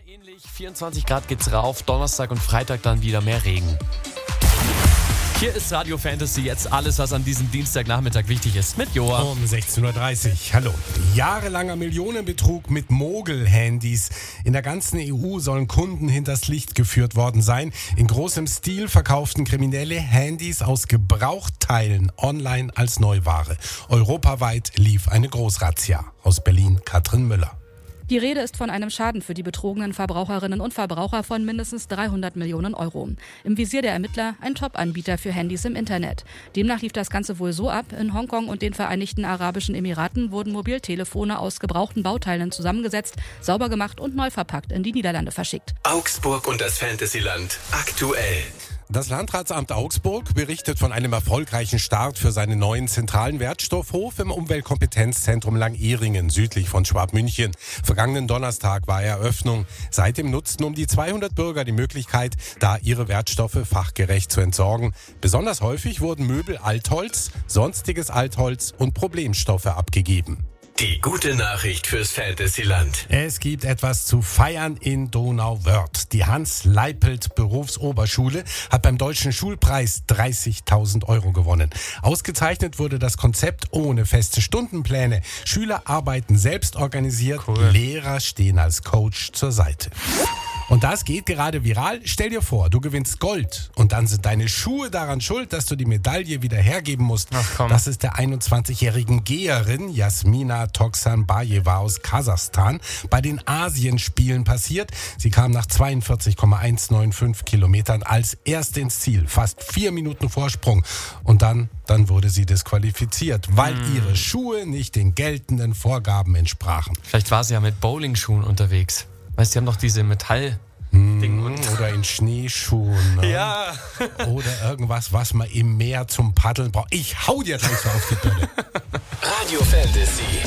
ähnlich. 24 Grad geht's rauf. Donnerstag und Freitag dann wieder mehr Regen. Hier ist Radio Fantasy, jetzt alles, was an diesem Dienstagnachmittag wichtig ist, mit Joa. Um 16.30 Uhr. Hallo. Jahrelanger Millionenbetrug mit Mogel-Handys. In der ganzen EU sollen Kunden hinters Licht geführt worden sein. In großem Stil verkauften Kriminelle Handys aus Gebrauchteilen online als Neuware. Europaweit lief eine Großrazzia. Aus Berlin Katrin Müller. Die Rede ist von einem Schaden für die betrogenen Verbraucherinnen und Verbraucher von mindestens 300 Millionen Euro. Im Visier der Ermittler ein Top-Anbieter für Handys im Internet. Demnach lief das Ganze wohl so ab: In Hongkong und den Vereinigten Arabischen Emiraten wurden Mobiltelefone aus gebrauchten Bauteilen zusammengesetzt, sauber gemacht und neu verpackt in die Niederlande verschickt. Augsburg und das Fantasyland aktuell. Das Landratsamt Augsburg berichtet von einem erfolgreichen Start für seinen neuen zentralen Wertstoffhof im Umweltkompetenzzentrum Langehringen, südlich von Schwabmünchen. Vergangenen Donnerstag war Eröffnung. Seitdem nutzten um die 200 Bürger die Möglichkeit, da ihre Wertstoffe fachgerecht zu entsorgen. Besonders häufig wurden Möbel Altholz, sonstiges Altholz und Problemstoffe abgegeben. Die gute Nachricht fürs Fantasyland. Es gibt etwas zu feiern in Donauwörth. Die Hans-Leipelt-Berufsoberschule hat beim Deutschen Schulpreis 30.000 Euro gewonnen. Ausgezeichnet wurde das Konzept ohne feste Stundenpläne. Schüler arbeiten selbst organisiert, Lehrer stehen als Coach zur Seite. Und das geht gerade viral. Stell dir vor, du gewinnst Gold und dann sind deine Schuhe daran schuld, dass du die Medaille wieder hergeben musst. Das ist der 21-jährigen Geherin Jasmina Toksanbayeva aus Kasachstan bei den Asienspielen passiert. Sie kam nach 42,195 Kilometern als Erste ins Ziel. Fast 4 Minuten Vorsprung. Und dann wurde sie disqualifiziert, weil ihre Schuhe nicht den geltenden Vorgaben entsprachen. Vielleicht war sie ja mit Bowlingschuhen unterwegs. Weißt du, die haben doch diese Metall-Ding. Oder in Schneeschuhen. Ne? Ja. Oder irgendwas, was man im Meer zum Paddeln braucht. Ich hau dir gleich so auf die Birne. Radio Fantasy.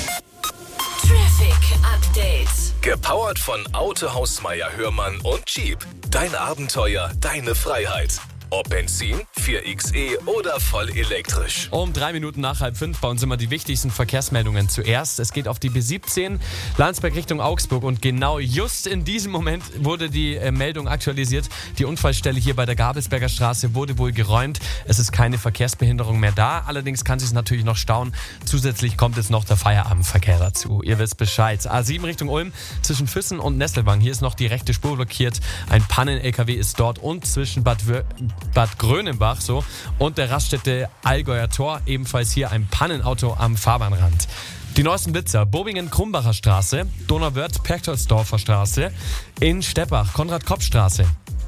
Traffic Update. Gepowert von Autohaus Meier Hörmann und Jeep. Dein Abenteuer, deine Freiheit. Ob Benzin, 4xe oder voll elektrisch. Um 3 Minuten nach 4:30 bei uns immer die wichtigsten Verkehrsmeldungen zuerst. Es geht auf die B17 Landsberg Richtung Augsburg und genau just in diesem Moment wurde die Meldung aktualisiert. Die Unfallstelle hier bei der Gabelsberger Straße wurde wohl geräumt. Es ist keine Verkehrsbehinderung mehr da. Allerdings kann es sich natürlich noch stauen. Zusätzlich kommt jetzt noch der Feierabendverkehr dazu. Ihr wisst Bescheid. A7 Richtung Ulm zwischen Füssen und Nesselwang. Hier ist noch die rechte Spur blockiert. Ein Pannen-LKW ist dort und zwischen Bad Grönenbach und der Raststätte Allgäuer Tor, ebenfalls hier ein Pannenauto am Fahrbahnrand. Die neuesten Blitzer: Bobingen-Krumbacher Straße, Donauwörth-Perchtoldsdorfer Straße, in Steppach, Konrad-Kopp-Straße,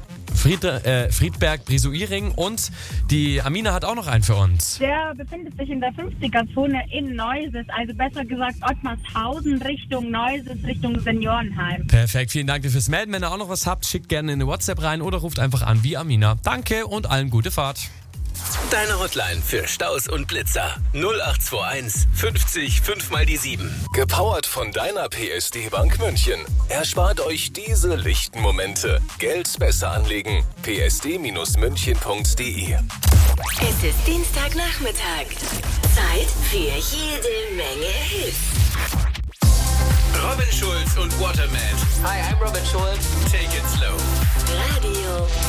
Friedberg-Brisuiring und die Amina hat auch noch einen für uns. Der befindet sich in der 50er-Zone in Neuses, also besser gesagt Ottmarshausen Richtung Neuses, Richtung Seniorenheim. Perfekt, vielen Dank fürs Melden. Wenn ihr auch noch was habt, schickt gerne eine WhatsApp rein oder ruft einfach an wie Amina. Danke und allen gute Fahrt. Deine Hotline für Staus und Blitzer. 0821 50 5 mal die 7. Gepowert von deiner PSD-Bank München. Erspart euch diese lichten Momente. Geld besser anlegen. psd-münchen.de. Es ist Dienstagnachmittag. Zeit für jede Menge Hits. Robin Schulz und Waterman. Hi, I'm Robin Schulz. Take it slow. Radio